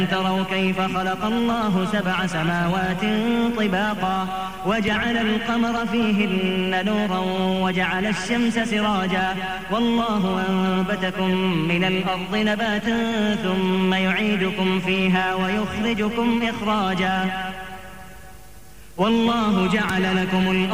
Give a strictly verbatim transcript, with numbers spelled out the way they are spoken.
تروا كيف خلق الله سبع سماوات طباقا وجعل القمر فيهن نورا وجعل الشمس سراجا والله أنبتكم من الأرض نباتا ثم يعيدكم فيها ويخرجكم إخراجا والله جعل لكم الأرض